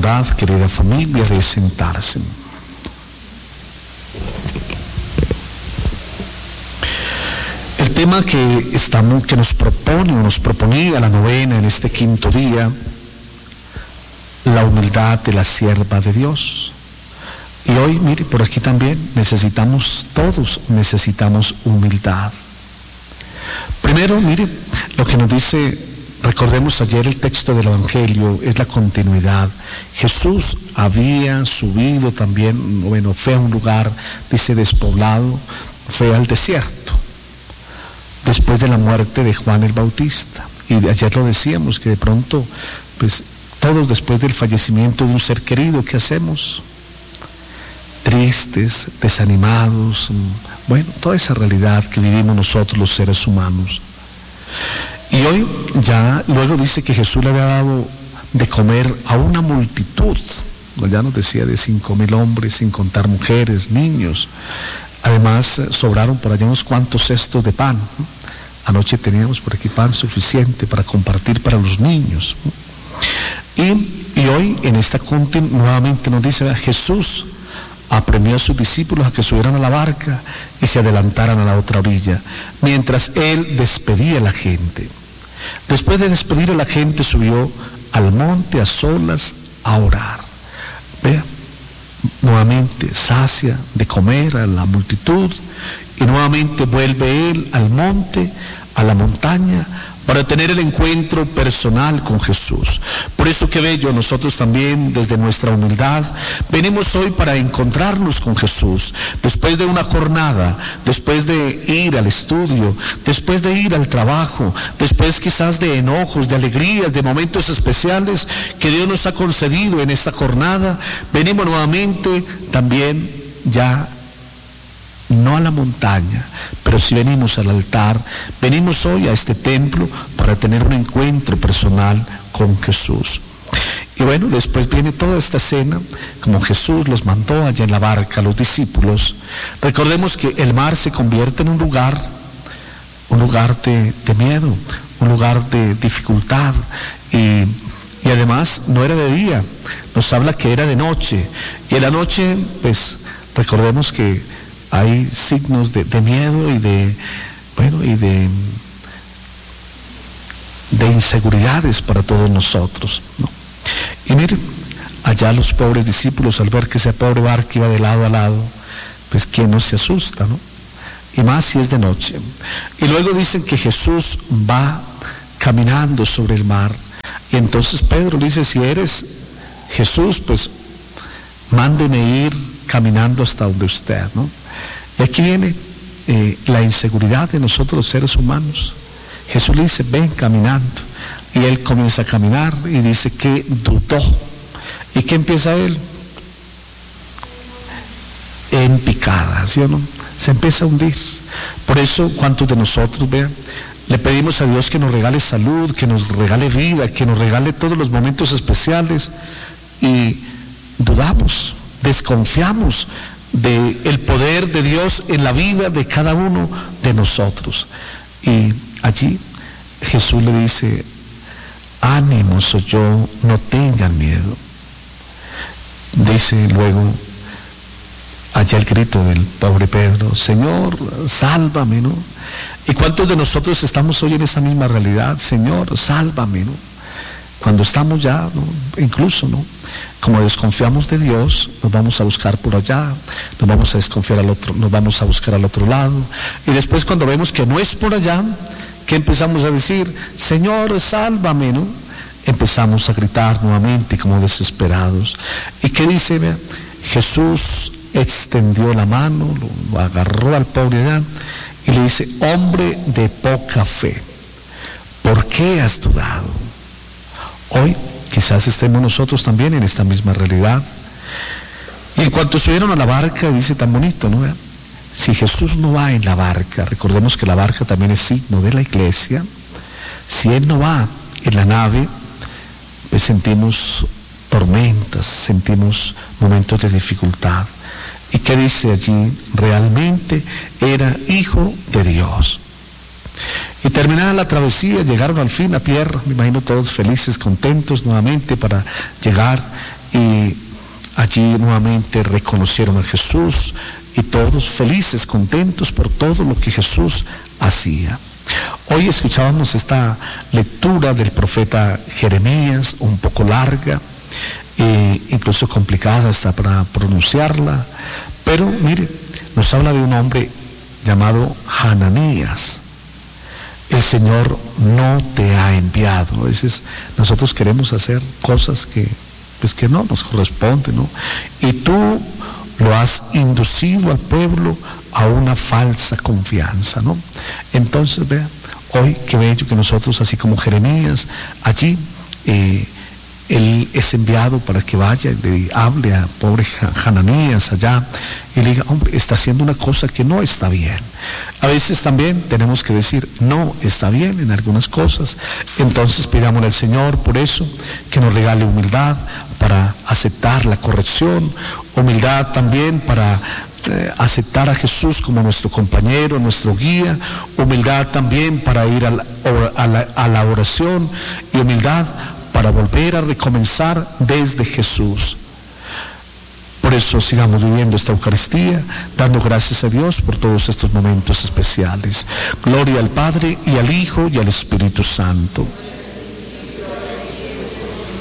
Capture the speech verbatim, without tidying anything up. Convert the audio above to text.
oportunidad, querida familia, de sentarse. El tema que, estamos, que nos propone o nos proponía la novena en este quinto día, la humildad de la sierva de Dios. Y hoy, mire, por aquí también necesitamos, todos necesitamos humildad. Primero, mire, lo que nos dice, recordemos ayer el texto del Evangelio, es la continuidad. Jesús había subido también, bueno, fue a un lugar, dice, despoblado, fue al desierto, después de la muerte de Juan el Bautista. Y ayer lo decíamos, que de pronto, pues, todos después del fallecimiento de un ser querido, ¿qué hacemos? Tristes, desanimados, bueno, toda esa realidad que vivimos nosotros los seres humanos. Y hoy ya, luego dice que Jesús le había dado de comer a una multitud, ya nos decía de cinco mil hombres, sin contar mujeres, niños. Además, sobraron por allá unos cuantos cestos de pan. Anoche teníamos por aquí pan suficiente para compartir para los niños. Y, y hoy en esta continua nuevamente nos dice, Jesús apremió a sus discípulos a que subieran a la barca y se adelantaran a la otra orilla, mientras él despedía a la gente. Después de despedir a la gente, subió al monte a solas a orar. Vean, nuevamente sacia de comer a la multitud y nuevamente vuelve él al monte, a la montaña, para tener el encuentro personal con Jesús. Por eso, qué bello, nosotros también desde nuestra humildad venimos hoy para encontrarnos con Jesús, después de una jornada, después de ir al estudio, después de ir al trabajo, después quizás de enojos, de alegrías, de momentos especiales que Dios nos ha concedido en esta jornada. Venimos nuevamente también ya no a la montaña, pero si venimos al altar, venimos hoy a este templo para tener un encuentro personal con Jesús. Y bueno, después viene toda esta escena, como Jesús los mandó allá en la barca a los discípulos. Recordemos que el mar se convierte en un lugar, un lugar de, de miedo, un lugar de dificultad, y, y además no era de día, nos habla que era de noche, y en la noche, pues, recordemos que hay signos de, de miedo y de, bueno, y de, de inseguridades para todos nosotros, ¿no? Y miren, allá los pobres discípulos, al ver que esa pobre barca iba de lado a lado, pues quién no se asusta, ¿no? Y más si es de noche. Y luego dicen que Jesús va caminando sobre el mar, y entonces Pedro le dice, si eres Jesús, pues mándeme ir caminando hasta donde usted, ¿no? Y aquí viene eh, la inseguridad de nosotros los seres humanos. Jesús le dice, ven caminando, y él comienza a caminar y dice que dudó. ¿Y qué empieza él? En picada, ¿sí o no? Se empieza a hundir. Por eso, ¿cuántos de nosotros, vean, le pedimos a Dios que nos regale salud, que nos regale vida, que nos regale todos los momentos especiales, y dudamos, desconfiamos del poder de Dios en la vida de cada uno de nosotros? Y allí Jesús le dice, ánimo, soy yo, no tengan miedo. Dice luego allá el grito del pobre Pedro, Señor, sálvame, ¿no? ¿Y cuántos de nosotros estamos hoy en esa misma realidad? Señor, sálvame, ¿no? Cuando estamos ya, ¿no? Incluso, ¿no? Como desconfiamos de Dios, nos vamos a buscar por allá, nos vamos a desconfiar al otro, nos vamos a buscar al otro lado, y después cuando vemos que no es por allá, ¿qué empezamos a decir? Señor, sálvame, ¿no? Empezamos a gritar nuevamente como desesperados. ¿Y qué dice? Vea, Jesús extendió la mano, lo, lo agarró al pobre allá y le dice, hombre de poca fe, ¿por qué has dudado? Hoy quizás estemos nosotros también en esta misma realidad. Y en cuanto subieron a la barca, dice tan bonito, ¿no? Si Jesús no va en la barca, recordemos que la barca también es signo de la iglesia, si Él no va en la nave, pues sentimos tormentas, sentimos momentos de dificultad. ¿Y qué dice allí? Realmente era hijo de Dios. Y terminada la travesía, llegaron al fin a tierra, me imagino todos felices, contentos nuevamente para llegar y allí nuevamente reconocieron a Jesús y todos felices, contentos por todo lo que Jesús hacía. Hoy escuchábamos esta lectura del profeta Jeremías, un poco larga, e incluso complicada hasta para pronunciarla, pero mire, nos habla de un hombre llamado Hananías. El Señor no te ha enviado. A veces nosotros queremos hacer cosas que, pues que no nos corresponden, ¿no? Y tú lo has inducido al pueblo a una falsa confianza, ¿no? Entonces, vean, hoy qué bello que nosotros, así como Jeremías, allí eh, él es enviado para que vaya y le hable a pobre Hananías allá y le diga, hombre, está haciendo una cosa que no está bien. A veces también tenemos que decir, no está bien en algunas cosas. Entonces pidámosle al Señor por eso que nos regale humildad para aceptar la corrección, humildad también para eh, aceptar a Jesús como nuestro compañero, nuestro guía, humildad también para ir a la, a la, a la oración y humildad para volver a recomenzar desde Jesús. Por eso sigamos viviendo esta Eucaristía, dando gracias a Dios por todos estos momentos especiales. Gloria al Padre y al Hijo y al Espíritu Santo.